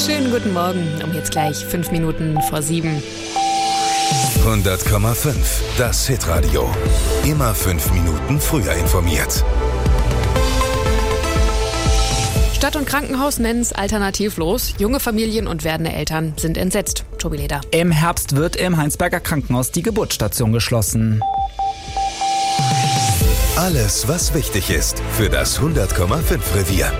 Schönen guten Morgen, um jetzt gleich 5 Minuten vor 7. 100,5, das Hitradio. Immer 5 Minuten früher informiert. Stadt und Krankenhaus nennen es alternativlos. Junge Familien und werdende Eltern sind entsetzt. Tobi Leder. Im Herbst wird im Heinsberger Krankenhaus die Geburtsstation geschlossen. Alles, was wichtig ist für das 100,5 Revier.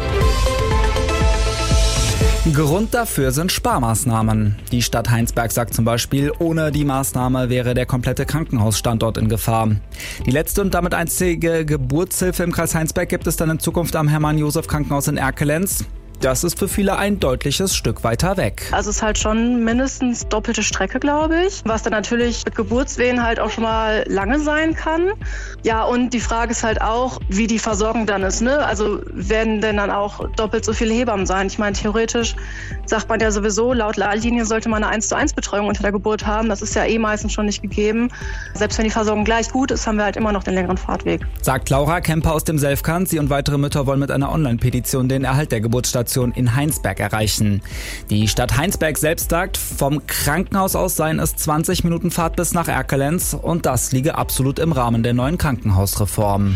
Grund dafür sind Sparmaßnahmen. Die Stadt Heinsberg sagt zum Beispiel, ohne die Maßnahme wäre der komplette Krankenhausstandort in Gefahr. Die letzte und damit einzige Geburtshilfe im Kreis Heinsberg gibt es dann in Zukunft am Hermann-Josef-Krankenhaus in Erkelenz. Das ist für viele ein deutliches Stück weiter weg. Also es ist halt schon mindestens doppelte Strecke, glaube ich. Was dann natürlich mit Geburtswehen halt auch schon mal lange sein kann. Ja, und die Frage ist halt auch, wie die Versorgung dann ist, ne? Also werden denn dann auch doppelt so viele Hebammen sein? Ich meine, theoretisch sagt man ja sowieso, laut Leitlinie sollte man eine 1:1 Betreuung unter der Geburt haben. Das ist ja meistens schon nicht gegeben. Selbst wenn die Versorgung gleich gut ist, haben wir halt immer noch den längeren Fahrtweg. Sagt Laura Kemper aus dem Selfkant. Sie und weitere Mütter wollen mit einer Online-Petition den Erhalt der Geburtsstation in Heinsberg erreichen. Die Stadt Heinsberg selbst sagt, vom Krankenhaus aus seien es 20 Minuten Fahrt bis nach Erkelenz und das liege absolut im Rahmen der neuen Krankenhausreform.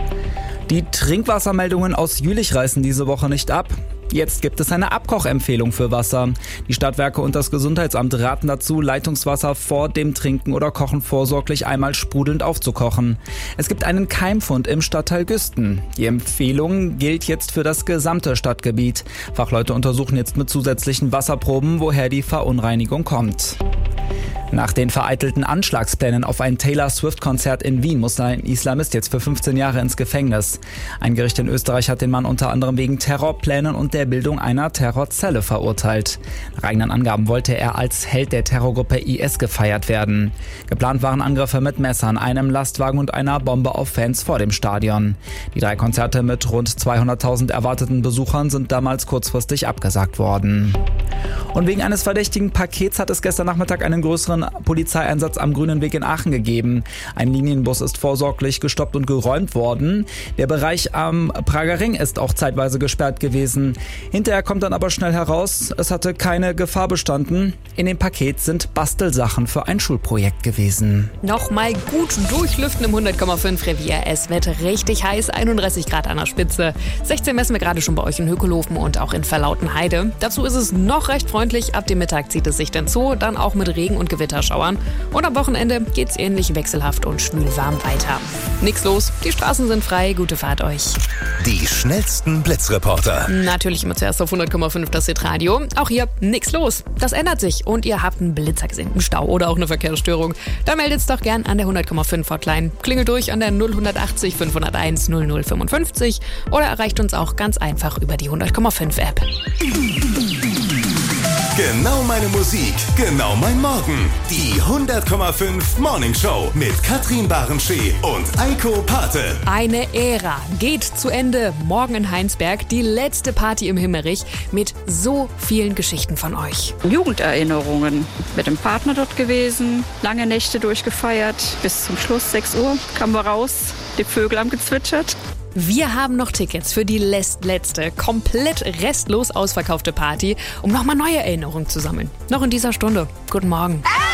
Die Trinkwassermeldungen aus Jülich reißen diese Woche nicht ab. Jetzt gibt es eine Abkochempfehlung für Wasser. Die Stadtwerke und das Gesundheitsamt raten dazu, Leitungswasser vor dem Trinken oder Kochen vorsorglich einmal sprudelnd aufzukochen. Es gibt einen Keimfund im Stadtteil Güsten. Die Empfehlung gilt jetzt für das gesamte Stadtgebiet. Fachleute untersuchen jetzt mit zusätzlichen Wasserproben, woher die Verunreinigung kommt. Nach den vereitelten Anschlagsplänen auf ein Taylor-Swift-Konzert in Wien muss ein Islamist jetzt für 15 Jahre ins Gefängnis. Ein Gericht in Österreich hat den Mann unter anderem wegen Terrorplänen und der Bildung einer Terrorzelle verurteilt. Nach eigenen Angaben wollte er als Held der Terrorgruppe IS gefeiert werden. Geplant waren Angriffe mit Messern, einem Lastwagen und einer Bombe auf Fans vor dem Stadion. Die 3 Konzerte mit rund 200.000 erwarteten Besuchern sind damals kurzfristig abgesagt worden. Und wegen eines verdächtigen Pakets hat es gestern Nachmittag einen größeren Polizeieinsatz am Grünen Weg in Aachen gegeben. Ein Linienbus ist vorsorglich gestoppt und geräumt worden. Der Bereich am Prager Ring ist auch zeitweise gesperrt gewesen. Hinterher kommt dann aber schnell heraus, es hatte keine Gefahr bestanden. In dem Paket sind Bastelsachen für ein Schulprojekt gewesen. Nochmal gut durchlüften im 100,5 Revier. Es wird richtig heiß, 31 Grad an der Spitze. 16 messen wir gerade schon bei euch in Hökelhofen und auch in Verlautenheide. Dazu ist es noch recht freundlich. Ab dem Mittag zieht es sich dann zu, dann auch mit Regen und Gewitterschauern. Und am Wochenende geht's ähnlich wechselhaft und schwülwarm weiter. Nix los, die Straßen sind frei, gute Fahrt euch. Die schnellsten Blitzreporter. Natürlich immer zuerst auf 100,5 das Hitradio. Auch hier nix los. Das ändert sich und ihr habt einen Blitzer gesehen, einen Stau oder auch eine Verkehrsstörung. Da meldet's doch gern an der 100,5 Hotline. Klingelt durch an der 0180 501 0055 oder erreicht uns auch ganz einfach über die 100,5 App. Genau meine Musik, genau mein Morgen. Die 100,5 Morning Show mit Katrin Barenschee und Eiko Pate. Eine Ära geht zu Ende. Morgen in Heinsberg die letzte Party im Himmerich mit so vielen Geschichten von euch. Jugenderinnerungen. Mit dem Partner dort gewesen, lange Nächte durchgefeiert. Bis zum Schluss, 6 Uhr, kamen wir raus, die Vögel haben gezwitschert. Wir haben noch Tickets für die letzte, komplett restlos ausverkaufte Party, um nochmal neue Erinnerungen zu sammeln. Noch in dieser Stunde. Guten Morgen.